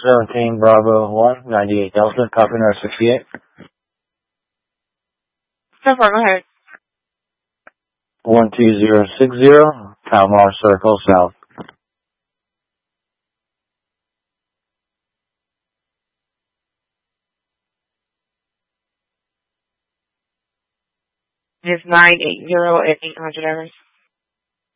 17 Bravo 1, 98 Delta, copy number 68. So far, go ahead. 12060, Palmar Circle South. It's 980 at 800 hours.